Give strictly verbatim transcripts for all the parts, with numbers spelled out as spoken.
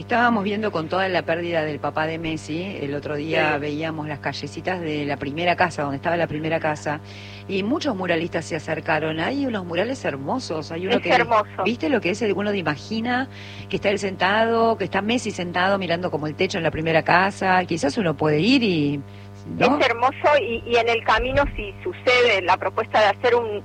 Estábamos viendo con toda la pérdida del papá de Messi, el otro día Sí. veíamos las callecitas de la primera casa, donde estaba la primera casa, y muchos muralistas se acercaron. Hay unos murales hermosos, hay uno Es que, hermoso. ¿viste lo que es? Uno de imagina que está él sentado, que está Messi sentado mirando como el techo en la primera casa, quizás uno puede ir y... ¿no? Es hermoso y, y en el camino, si sucede la propuesta de hacer un,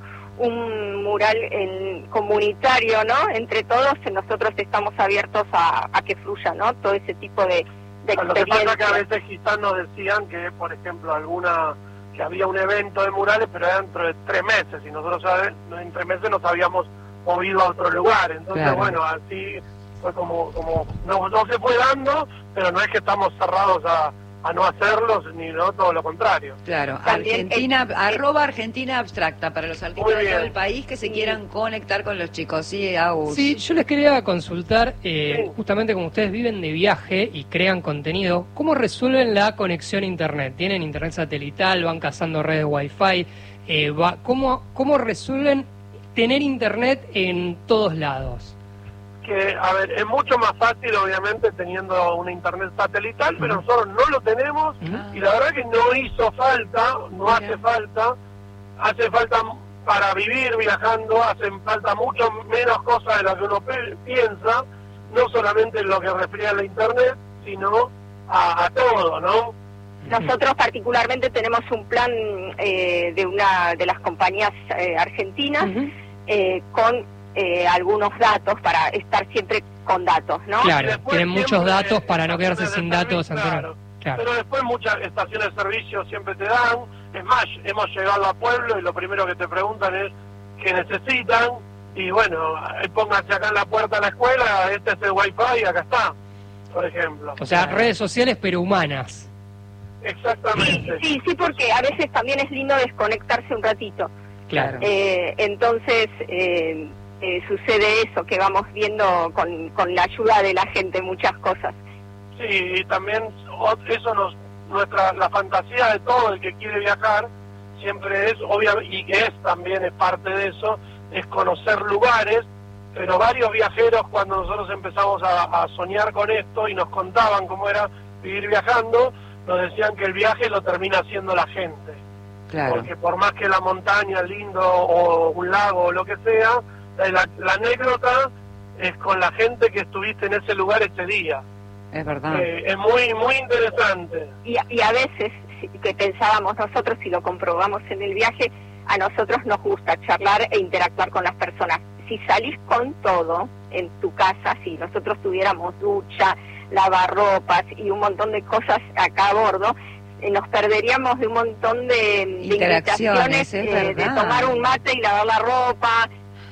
un mural en, comunitario, ¿no? Entre todos, nosotros estamos abiertos a, a que fluya, ¿no? Todo ese tipo de, de Lo que pasa es que a experiencias. veces quizás nos decían que, por ejemplo, alguna que había un evento de murales, pero era dentro de tres meses, y nosotros ¿sabes? en tres meses nos habíamos movido a otro lugar. Entonces, Claro. bueno, así fue como, como no, no se fue dando, pero no es que estamos cerrados a, a no hacerlos, ni no, todo lo contrario. Claro, También Argentina, es- arroba Argentina Abstracta, para los artistas Muy de todo bien. el país que se Sí. quieran conectar con los chicos. Sí, Agus. Sí, yo les quería consultar, eh, Sí. justamente como ustedes viven de viaje y crean contenido, ¿cómo resuelven la conexión a Internet? ¿Tienen Internet satelital? ¿Van cazando redes Wi-Fi? Eh, va, ¿cómo, ¿Cómo resuelven tener Internet en todos lados? Que, a ver, es mucho más fácil, obviamente, teniendo una internet satelital, pero Ujú. nosotros no lo tenemos. Ujú. Ah. Y la verdad que no hizo falta, no Mira. hace falta, hace falta para vivir viajando, hacen falta mucho menos cosas de lo que uno pe- piensa, no solamente en lo que refiere a la internet, sino a, a todo, ¿no? Nosotros particularmente tenemos un plan eh, de una de las compañías eh, argentinas Ujú. eh, con eh, algunos datos para estar siempre con datos, ¿no? Y Claro, después tienen muchos siempre datos para no quedarse estaciones sin de datos servicio, anteriores. claro. Claro. Pero después muchas estaciones de servicio siempre te dan. Es más, hemos llegado a pueblo y lo primero que te preguntan es qué necesitan. Y bueno, eh, pónganse acá en la puerta de la escuela, este es el wifi y acá está, por ejemplo. O sea, Claro. redes sociales pero humanas. Exactamente. Sí, sí, porque a veces también es lindo desconectarse un ratito. Claro. Eh, entonces eh, eh, sucede eso, que vamos viendo con, con la ayuda de la gente muchas cosas. Sí, y también o- eso nos, nuestra, la fantasía de todo el que quiere viajar siempre es, obviamente, y que es también es parte de eso, es conocer lugares, pero varios viajeros cuando nosotros empezamos a, a soñar con esto y nos contaban cómo era vivir viajando, nos decían que el viaje lo termina haciendo la gente. Claro. Porque por más que la montaña, lindo, o un lago, o lo que sea, la, la anécdota es con la gente que estuviste en ese lugar ese día. Es verdad. Eh, es muy muy interesante. Y, y a veces, si- que pensábamos nosotros, si lo comprobamos en el viaje, a nosotros nos gusta charlar e interactuar con las personas. Si salís con todo en tu casa, si nosotros tuviéramos ducha, lavarropas y un montón de cosas acá a bordo, eh, nos perderíamos de un montón de, de Interacciones, invitaciones, es eh, de verdad. tomar un mate y lavar la ropa,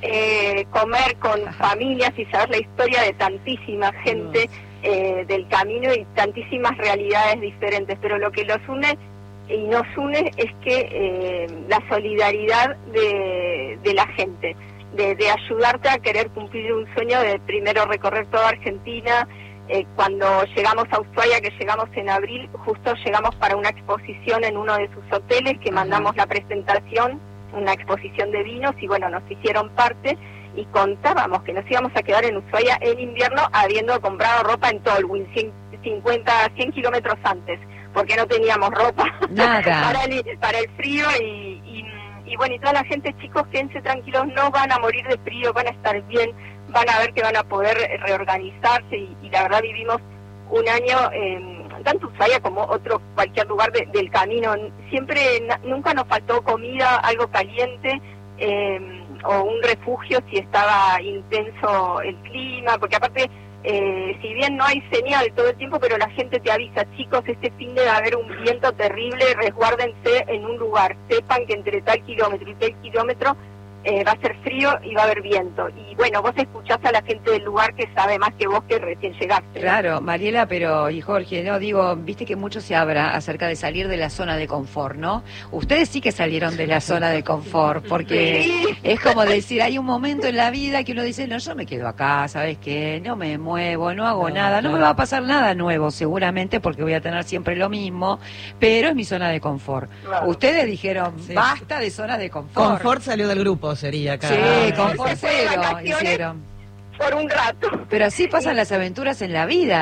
eh, comer con familias y saber la historia de tantísima gente eh, del camino y tantísimas realidades diferentes, pero lo que los une y nos une es que eh, la solidaridad de, de la gente, de, de ayudarte a querer cumplir un sueño de primero recorrer toda Argentina. Eh, cuando llegamos a Ushuaia, que llegamos en abril, justo llegamos para una exposición en uno de sus hoteles, que Ajá. mandamos la presentación, una exposición de vinos, y bueno, nos hicieron parte, y contábamos que nos íbamos a quedar en Ushuaia en invierno, habiendo comprado ropa en Tolwyn, cien, cincuenta, cien kilómetros antes, porque no teníamos ropa Nada. para, el, para el frío, y, y, y bueno, y toda la gente, chicos, quédense tranquilos, no van a morir de frío, van a estar bien, van a ver que van a poder reorganizarse, y, y la verdad vivimos un año, eh, tanto Ushuaia como otro cualquier lugar de, del camino, siempre, na, nunca nos faltó comida, algo caliente, eh, o un refugio si estaba intenso el clima, porque aparte, eh, si bien no hay señal todo el tiempo, pero la gente te avisa, chicos, este fin de va a haber un viento terrible, resguárdense en un lugar, sepan que entre tal kilómetro y tal kilómetro eh, va a ser frío y va a haber viento. Y bueno, vos escuchás a la gente del lugar que sabe más que vos que recién llegaste. Claro, Mariela, pero y Jorge, no digo, viste que mucho se habla acerca de salir de la zona de confort, ¿no? Ustedes sí que salieron de la zona de confort, porque Sí. es como decir, hay un momento en la vida que uno dice, no, yo me quedo acá, ¿sabes qué? No me muevo, no hago No, nada, no me claro. va a pasar nada nuevo, seguramente, porque voy a tener siempre lo mismo, pero es mi zona de confort. Claro. Ustedes dijeron, Sí. basta de zona de confort. Confort salió del grupo, sería acá. Sí, Ah, confort se fue de cero vacaciones. hicieron. Por un rato. Pero así pasan las aventuras en la vida.